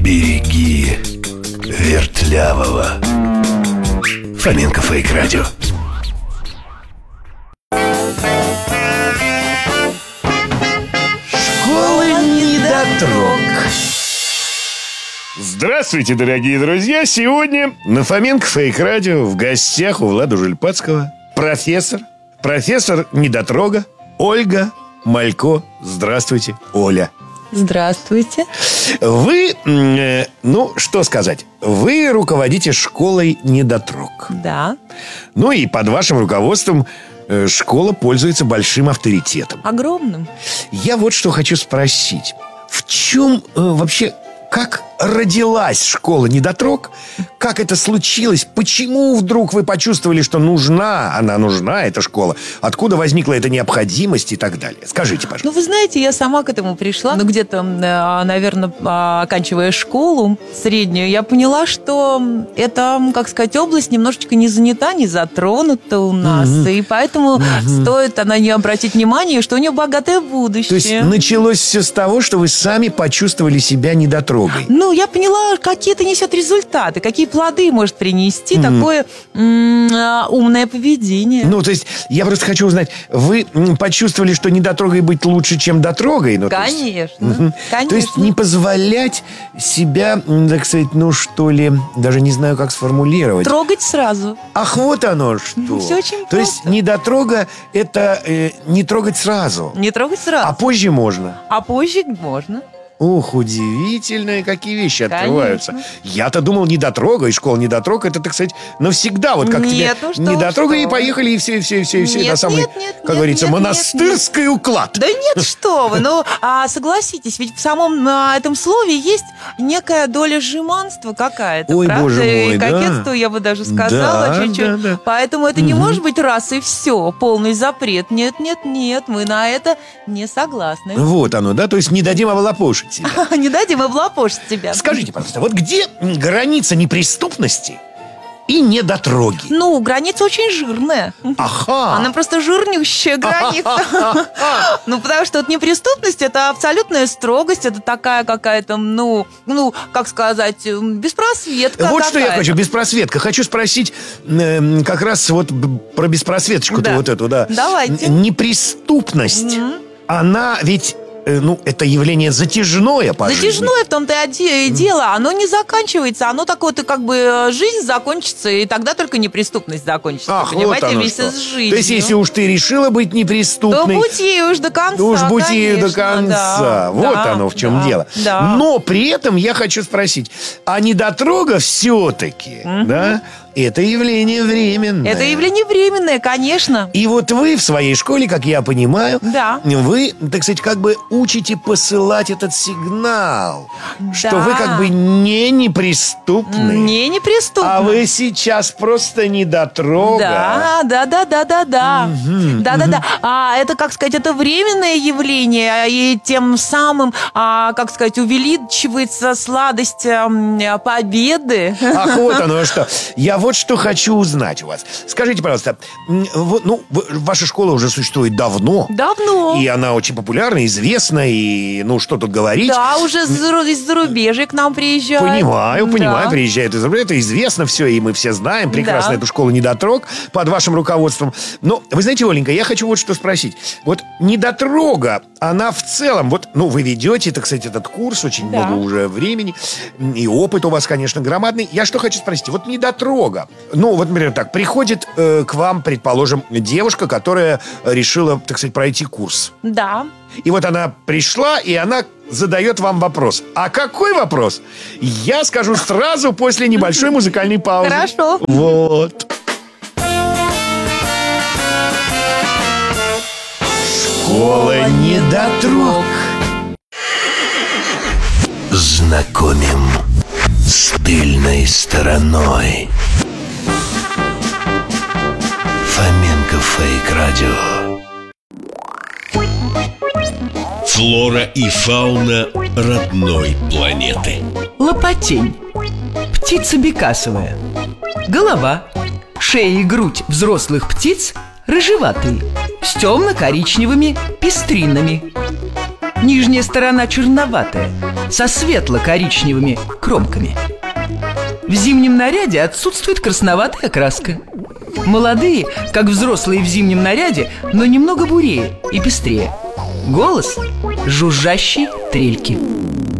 Береги вертлявого. Фоменко Фейк Радио. Школа недотрог. Здравствуйте, дорогие друзья! Сегодня на Фоменко Фейк Радио в гостях у Влада Жильпацкого профессор недотрога Ольга Малько. Здравствуйте, Оля. Здравствуйте. Вы, что сказать, вы руководите школой недотрог. Да. Ну и под вашим руководством школа пользуется большим авторитетом. Огромным. Я вот что хочу спросить. В чем вообще, как родилась школа недотрог? Как это случилось? Почему вдруг вы почувствовали, что она нужна, эта школа? Откуда возникла эта необходимость и так далее? Скажите, пожалуйста. Вы знаете, я сама к этому пришла. Где-то, наверное, оканчивая школу среднюю, я поняла, что эта, область немножечко не занята, не затронута у нас. И поэтому стоит на нее обратить внимание, что у нее богатое будущее. То есть началось все с того, что вы сами почувствовали себя недотрогой? Я поняла, какие это несет результаты, какие плоды может принести такое умное поведение. То есть, я просто хочу узнать, вы почувствовали, что недотрогой быть лучше, чем дотрогой? Конечно. То есть, не позволять себя, так сказать, даже не знаю, как сформулировать. Трогать сразу. Ах, вот оно что. Все очень просто. То есть, недотрога – это не трогать сразу. Не трогать сразу. А позже можно. Ух, удивительные какие вещи открываются. Я-то думал, недотрога, и школа недотрог, это, так сказать, навсегда. Вот как нет, тебе недотрога, и поехали, и все, на самый, как говорится, монастырский уклад. Да нет, что вы, согласитесь, ведь в самом этом слове есть некая доля жеманства какая-то, ой, правда? Боже мой, и кокетство, я бы даже сказала, чуть-чуть. Да. Поэтому это не может быть раз и все, полный запрет. Нет, мы на это не согласны. Вот оно, да, то есть не дадим облапошить. Не дадим облапошить тебя. Скажите, пожалуйста, вот где граница неприступности и недотроги? Граница очень жирная. Ага. Она просто жирнющая граница. Потому что неприступность – это абсолютная строгость, это такая какая-то, беспросветка. Вот что я хочу, беспросветка. Хочу спросить как раз вот про беспросветочку-то вот эту, да. Давайте. Неприступность, она ведь... это явление затяжное по жизни. Затяжное в том-то и дело. Оно не заканчивается. Оно такое, жизнь закончится, и тогда только неприступность закончится. Ах, понимаете, вот оно вместе что. с жизнью. То есть, если уж ты решила быть неприступной, то будь ею уж до конца. Будь ею до конца. Да, вот оно в чем дело. Да. Но при этом я хочу спросить, а недотрога все-таки, да, это явление временное. Это явление временное, конечно. И вот вы в своей школе, как я понимаю, вы, так сказать, учите посылать этот сигнал, что вы не неприступны. Не неприступны. А вы сейчас просто недотрога. Да. Это, это временное явление, и тем самым, увеличивается сладость победы. Ах, вот оно что. Я вот что хочу узнать у вас. Скажите, пожалуйста, ваша школа уже существует давно. Давно. И она очень популярна, известна, и, что тут говорить. Да, уже из зарубежья к нам приезжают. Понимаю, приезжают из зарубежья. Это известно все, и мы все знаем прекрасно эту школу недотрог под вашим руководством. Но, вы знаете, Оленька, я хочу вот что спросить. Вот недотрога, она в целом, вы ведете, так сказать, этот курс очень много уже времени, и опыт у вас, конечно, громадный. Я что хочу спросить, вот недотрога, например, так, приходит к вам, предположим, девушка, которая решила, так сказать, пройти курс. Да. И вот она пришла, и она задает вам вопрос. А какой вопрос? Я скажу сразу после небольшой музыкальной паузы. Хорошо. Вот. Школа недотрог. Знакомим с тыльной стороной. Фоменко Фейк Радио. Флора и фауна родной планеты. Лопатень. Птица бекасовая. Голова, шея и грудь взрослых птиц рыжеватые, с темно-коричневыми пестринами. Нижняя сторона черноватая, со светло-коричневыми кромками. В зимнем наряде отсутствует красноватая окраска. Молодые, как взрослые в зимнем наряде, но немного бурее и пестрее. Голос – жужжащий трельки.